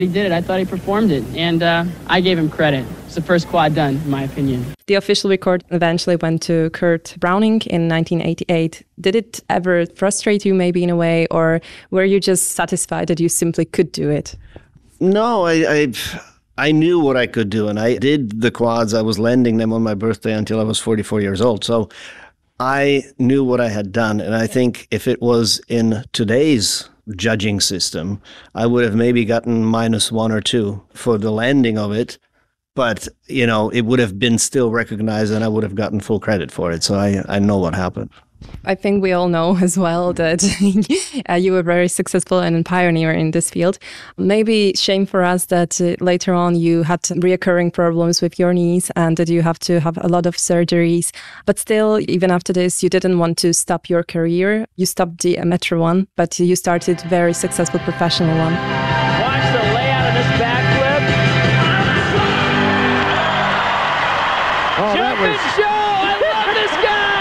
He did it. I thought he performed it, and I gave him credit. It's the first quad done, in my opinion. The official record eventually went to Kurt Browning in 1988. Did it ever frustrate you maybe in a way, or were you just satisfied that you simply could do it? No, I knew what I could do, and I did the quads. I was lending them on my birthday until I was 44 years old. So I knew what I had done, and I think if it was in today's judging system, I would have maybe gotten -1 or 2 for the landing of it, but it would have been still recognized and I would have gotten full credit for it. So I know what happened. I think we all know as well that you were very successful and a pioneer in this field. Maybe shame for us that later on you had reoccurring problems with your knees and that you have to have a lot of surgeries. But still, even after this, you didn't want to stop your career. You stopped the amateur one, but you started very successful professional one. Watch the layout of this backflip. Oh, that was... Show! I love this guy!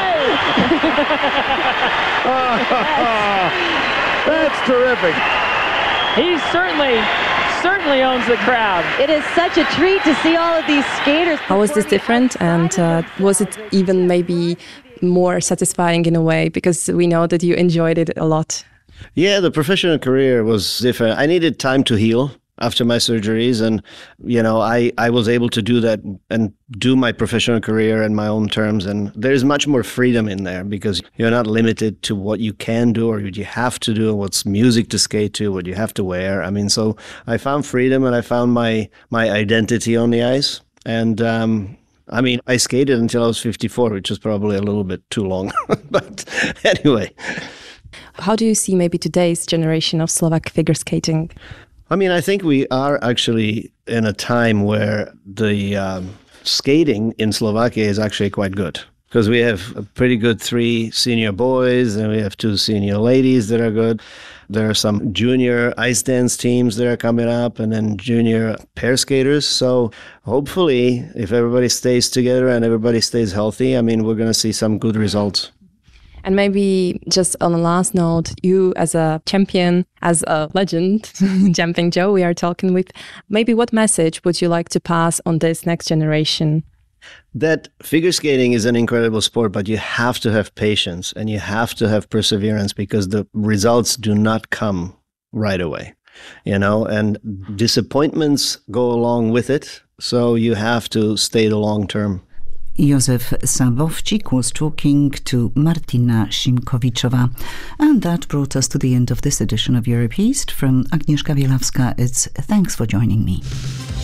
That's terrific. He certainly owns the crowd. It is such a treat to see all of these skaters. How was this different, and was it even maybe more satisfying in a way, because we know that you enjoyed it a lot? Yeah, the professional career was different. I needed time to heal after my surgeries, and I was able to do that and do my professional career in my own terms, and there's much more freedom in there because you're not limited to what you can do or what you have to do, what's music to skate to, what you have to wear. I mean, so I found freedom and I found my identity on the ice, and I skated until I was 54, which was probably a little bit too long. But anyway. How do you see maybe today's generation of Slovak figure skating? I think we are actually in a time where the skating in Slovakia is actually quite good, because we have a pretty good 3 senior boys and we have 2 senior ladies that are good. There are some junior ice dance teams that are coming up and then junior pair skaters. So hopefully, if everybody stays together and everybody stays healthy, we're going to see some good results. And maybe just on the last note, you as a champion, as a legend, Jumping Joe we are talking with, maybe what message would you like to pass on this next generation? That figure skating is an incredible sport, but you have to have patience and you have to have perseverance, because the results do not come right away, and disappointments go along with it. So you have to stay the long term. Józef Sabowczyk was talking to Martina Szymkowiczowa. And that brought us to the end of this edition of Europe East. From Agnieszka Bielawska, it's thanks for joining me.